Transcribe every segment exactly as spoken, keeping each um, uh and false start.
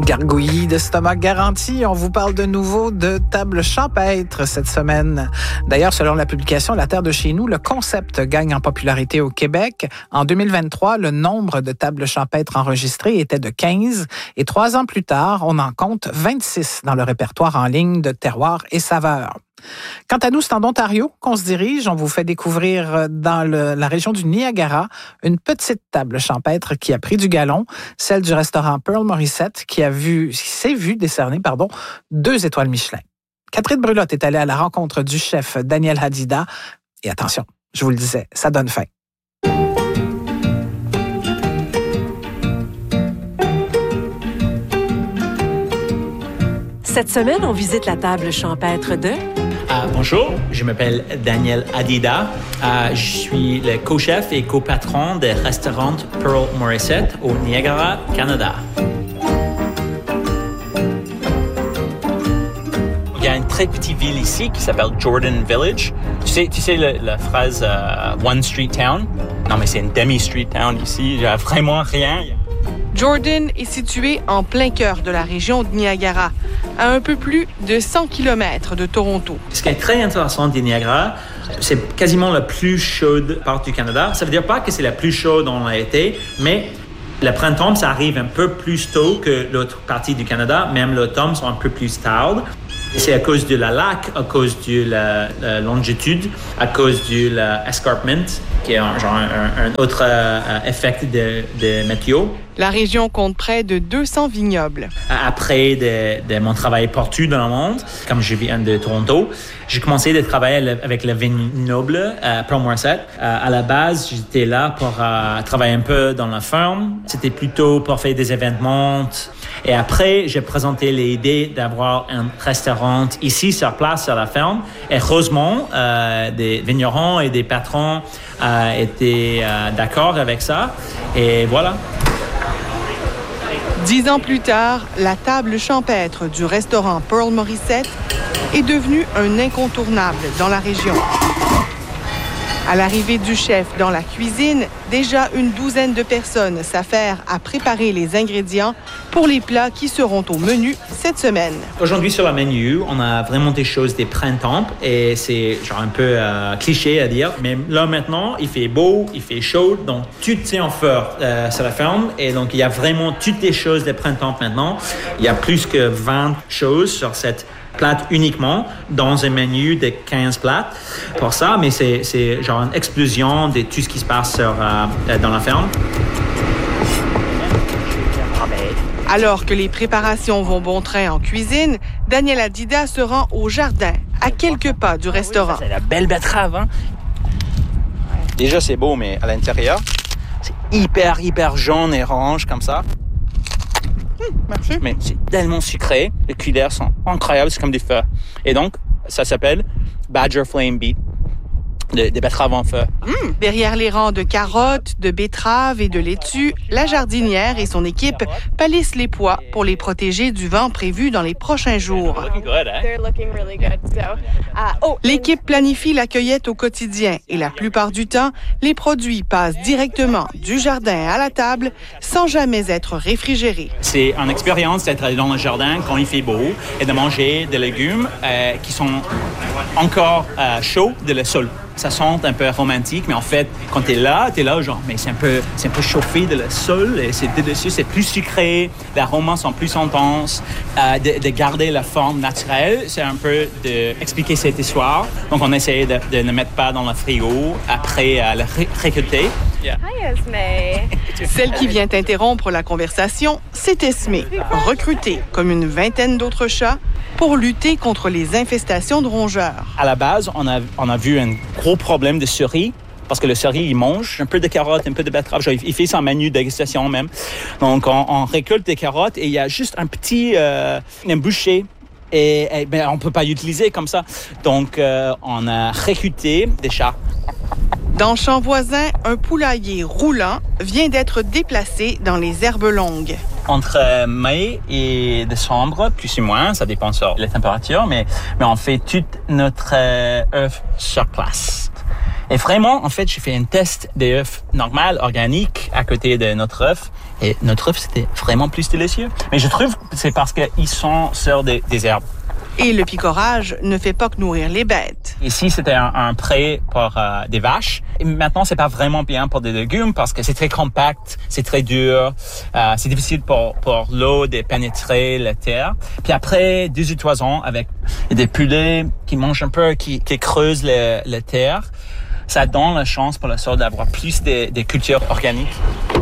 Gargouillis d'estomac garanti, on vous parle de nouveau de table champêtre cette semaine. D'ailleurs, selon la publication La Terre de chez nous, le concept gagne en popularité au Québec. En deux mille vingt-trois, le nombre de tables champêtres enregistrées était de quinze et trois ans plus tard, on en compte vingt-six dans le répertoire en ligne de terroirs et saveurs. Quant à nous, c'est en Ontario qu'on se dirige. On vous fait découvrir dans le, la région du Niagara une petite table champêtre qui a pris du galon, celle du restaurant Pearl Morissette qui a vu, qui s'est vu décerner, pardon, deux étoiles Michelin. Catherine Brulotte est allée à la rencontre du chef Daniel Hadida. Et attention, je vous le disais, ça donne faim. Cette semaine, on visite la table champêtre de... Uh, bonjour, je m'appelle Daniel Hadida. Uh, je suis le co-chef et co-patron du restaurant Pearl Morissette au Niagara, Canada. Il y a une très petite ville ici qui s'appelle Jordan Village. Tu sais, tu sais le, la phrase uh, One Street Town? Non, mais c'est une demi-street town ici. Il n'y a vraiment rien. Jordan est situé en plein cœur de la région de Niagara, à un peu plus de cent kilomètres de Toronto. Ce qui est très intéressant du Niagara, c'est quasiment la plus chaude part du Canada. Ça veut dire pas que c'est la plus chaude en été, mais le printemps, ça arrive un peu plus tôt que l'autre partie du Canada. Même l'automne sont un peu plus tard. C'est à cause de la lac, à cause de la, la longitude, à cause de l'escarpment, qui est un, genre un, un autre euh, effet de, de météo. La région compte près de deux cents vignobles. Après de, de mon travail partout dans le monde, comme je viens de Toronto, j'ai commencé à travailler avec le vignoble à Pearl Morissette. À la base, j'étais là pour euh, travailler un peu dans la ferme. C'était plutôt pour faire des événements. Et après, j'ai présenté l'idée d'avoir un restaurant ici, sur place, sur la ferme. Et heureusement, euh, des vignerons et des patrons euh, étaient euh, d'accord avec ça. Et voilà. Dix ans plus tard, la table champêtre du restaurant Pearl Morissette est devenue un incontournable dans la région. À l'arrivée du chef dans la cuisine, déjà une douzaine de personnes s'affairent à préparer les ingrédients pour les plats qui seront au menu cette semaine. Aujourd'hui, sur le menu, on a vraiment des choses des printemps et c'est genre un peu euh, cliché à dire. Mais là, maintenant, il fait beau, il fait chaud, donc tout est en feu euh, sur la ferme. Et donc, il y a vraiment toutes les choses des printemps maintenant. Il y a plus que vingt choses sur cette plate uniquement dans un menu de quinze plats pour ça, mais c'est, c'est genre une explosion de tout ce qui se passe sur, euh, dans la ferme. Alors que les préparations vont bon train en cuisine, Daniel Hadida se rend au jardin, à quelques pas du restaurant. C'est la belle betterave, hein? Déjà, c'est beau, mais à l'intérieur, c'est hyper, hyper jaune et orange comme ça. Hum, merci. Mais c'est tellement sucré, les cuillères sont incroyables, c'est comme du feu. Et donc, ça s'appelle Badger Flame Beet, des de betteraves en feu. Mmh. Derrière les rangs de carottes, de betteraves et de laitues, la jardinière et son équipe palissent les pois pour les protéger du vent prévu dans les prochains jours. L'équipe planifie la cueillette au quotidien et la plupart du temps, les produits passent directement du jardin à la table sans jamais être réfrigérés. C'est une expérience d'être dans le jardin quand il fait beau et de manger des légumes euh, qui sont encore euh, chauds de le sol. Ça sent un peu romantique, mais en fait, quand t'es là, t'es là, genre, mais c'est un peu, c'est un peu chauffé de le sol, et c'est délicieux, c'est plus sucré, les aromas sont plus intenses. Euh, de, de garder la forme naturelle, c'est un peu d'expliquer cette histoire. Donc, on essaie de, de ne mettre pas dans le frigo après euh, le ré- récolter. Yeah. Hi, Esme. Celle qui vient interrompre la conversation, c'est Esme, recrutée comme une vingtaine d'autres chats pour lutter contre les infestations de rongeurs. À la base, on a, on a vu un gros problème de souris, parce que le souris, il mange un peu de carottes, un peu de betteraves. Il fait son menu de dégustation même. Donc, on, on récolte des carottes et il y a juste un petit euh, un boucher. Et, et ben, on ne peut pas l'utiliser comme ça. Donc, euh, on a recruté des chats. Dans champ voisin, un poulailler roulant vient d'être déplacé dans les herbes longues. Entre mai et décembre, plus ou moins, ça dépend sur la température, mais, mais on fait tout notre euh, œuf sur place. Et vraiment, en fait, j'ai fait un test des œufs normal, organique, à côté de notre œuf. Et notre œuf, c'était vraiment plus délicieux. Mais je trouve que c'est parce qu'ils sont sur des, des herbes. Et le picorage ne fait pas que nourrir les bêtes. Ici, c'était un, un pré pour euh, des vaches. Et maintenant, c'est pas vraiment bien pour des légumes parce que c'est très compact, c'est très dur, euh, c'est difficile pour, pour l'eau de pénétrer la terre. Puis après deux ou trois ans, avec des poulets qui mangent un peu, qui, qui creusent le, la terre, ça donne la chance pour le sol d'avoir plus de, de cultures organiques.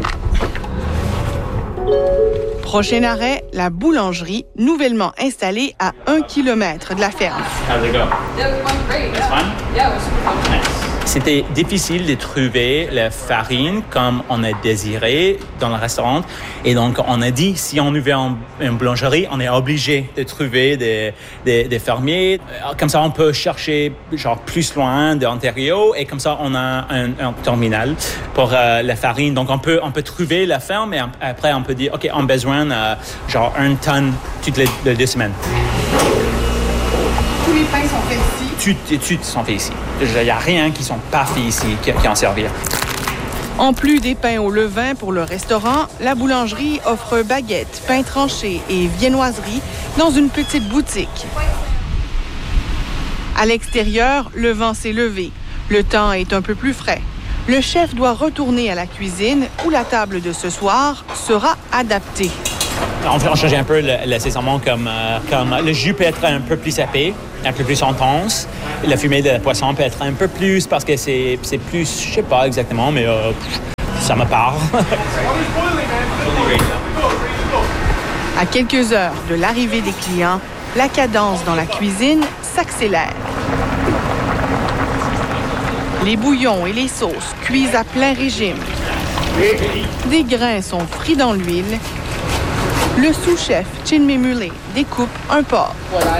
Prochain arrêt, la boulangerie, nouvellement installée à un kilomètre de la ferme. How's it go? Yeah, it went great. It's fun? Yeah, it was super fun. Nice. C'était difficile de trouver la farine comme on a désiré dans le restaurant. Et donc, on a dit, si on ouvre une boulangerie, on est obligé de trouver des, des, des fermiers. Comme ça, on peut chercher genre plus loin de Ontario. Et comme ça, on a un, un terminal pour euh, la farine. Donc, on peut, on peut trouver la ferme et après, on peut dire, OK, on a besoin de euh, genre une tonne toutes les, les deux semaines. Tous les pains sont faits ici? Toutes, toutes sont faits ici. Il n'y a rien qui ne sont pas faits ici qui, qui en servir. En plus des pains au levain pour le restaurant, la boulangerie offre baguettes, pains tranchés et viennoiseries dans une petite boutique. À l'extérieur, le vent s'est levé. Le temps est un peu plus frais. Le chef doit retourner à la cuisine où la table de ce soir sera adaptée. On peut changer un peu l'assaisonnement comme, euh, comme le jus peut être un peu plus épais, un peu plus intense. La fumée de poisson peut être un peu plus parce que c'est, c'est plus, je sais pas exactement, mais euh, ça me parle. À quelques heures de l'arrivée des clients, la cadence dans la cuisine s'accélère. Les bouillons et les sauces cuisent à plein régime. Des grains sont frits dans l'huile. Le sous-chef Chinmay Muley découpe un porc.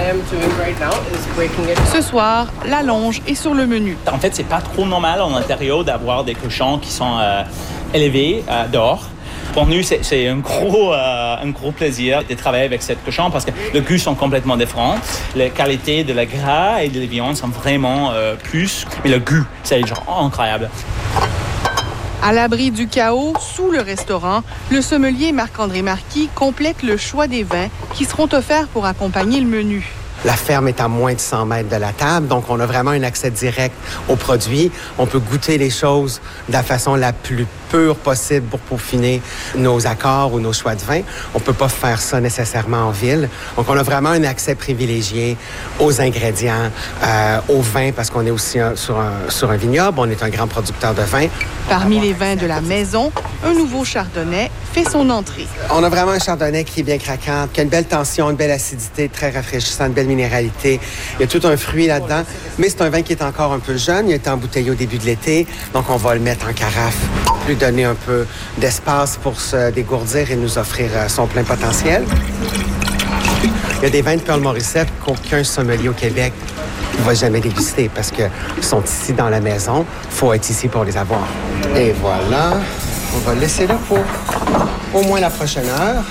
Ce soir, la longe est sur le menu. En fait, c'est pas trop normal en Ontario d'avoir des cochons qui sont euh, élevés euh, dehors. Pour nous, c'est, c'est un, gros, euh, un gros plaisir de travailler avec cette cochon parce que les goûts sont complètement différents. La qualité de la gras et de la viande sont vraiment euh, plus, mais le goût, c'est genre incroyable. À l'abri du chaos, sous le restaurant, le sommelier Marc-André Marquis complète le choix des vins qui seront offerts pour accompagner le menu. La ferme est à moins de cent mètres de la table, donc on a vraiment un accès direct aux produits. On peut goûter les choses de la façon la plus pure possible pour peaufiner nos accords ou nos choix de vin. On peut pas faire ça nécessairement en ville. Donc, on a vraiment un accès privilégié aux ingrédients, euh, aux vins, parce qu'on est aussi un, sur, un, sur un vignoble. On est un grand producteur de vin. Parmi les vins de la maison, un nouveau chardonnay fait son entrée. On a vraiment un chardonnay qui est bien craquant, qui a une belle tension, une belle acidité, très rafraîchissant, une belle minéralité. Il y a tout un fruit là-dedans, mais c'est un vin qui est encore un peu jeune. Il a été embouteillé au début de l'été, donc on va le mettre en carafe, lui donner un peu d'espace pour se dégourdir et nous offrir son plein potentiel. Il y a des vins de Pearl Morissette qu'aucun sommelier au Québec ne va jamais déguster parce qu'ils sont ici dans la maison. Il faut être ici pour les avoir. Et voilà, on va le laisser là pour au moins la prochaine heure.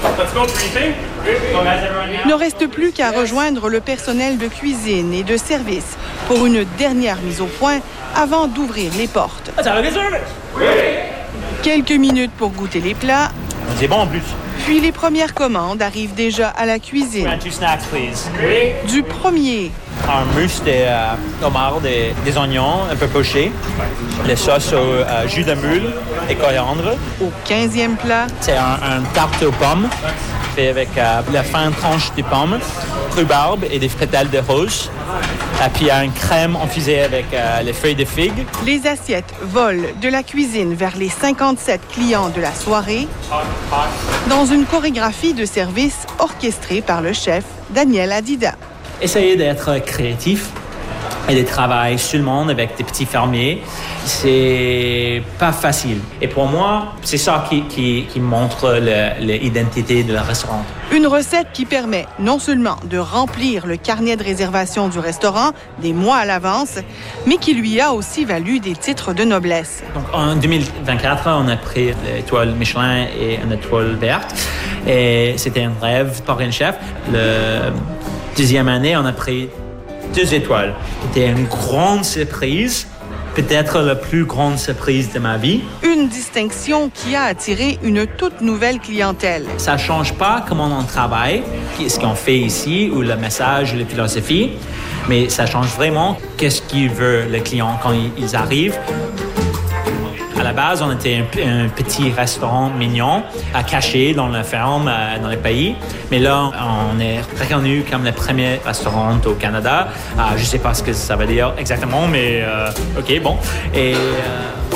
Il ne reste plus qu'à rejoindre le personnel de cuisine et de service pour une dernière mise au point avant d'ouvrir les portes. Quelques minutes pour goûter les plats. C'est bon en plus. Puis les premières commandes arrivent déjà à la cuisine. Two snacks, please. Du premier. Un mousse de euh, tomates, des, des oignons un peu pochés, les sauces au euh, jus de mule et coriandre. Au quinzième plat. C'est un, un tarte aux pommes fait avec euh, la fin tranche de pommes, rhubarbe et des pétales de rose. Et puis il y a une crème infusée avec euh, les feuilles de figue. Les assiettes volent de la cuisine vers les cinquante-sept clients de la soirée dans une chorégraphie de service orchestrée par le chef Daniel Adida. Essayer d'être créatif et de travailler seulement avec des petits fermiers, c'est pas facile. Et pour moi, c'est ça qui, qui, qui montre le, l'identité de la restaurant. Une recette qui permet non seulement de remplir le carnet de réservation du restaurant des mois à l'avance, mais qui lui a aussi valu des titres de noblesse. Donc, en deux mille vingt-quatre, on a pris l'étoile Michelin et une étoile verte. Et c'était un rêve pour un chef. Le deuxième année, on a pris deux étoiles. C'était une grande surprise peut-être la plus grande surprise de ma vie. Une distinction qui a attiré une toute nouvelle clientèle. Ça ne change pas comment on travaille, ce qu'on fait ici, ou le message, ou la philosophie, mais ça change vraiment qu'est-ce qu'il veut le client quand ils arrivent. À la base, on était un, un petit restaurant mignon, à caché dans la ferme, euh, dans le pays. Mais là, on est reconnu comme le premier restaurant au Canada. Euh, je ne sais pas ce que ça veut dire exactement, mais euh, OK, bon. Et... Euh...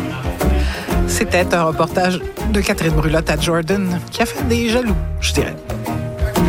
C'était un reportage de Catherine Brulotte à Jordan qui a fait des jaloux, je dirais.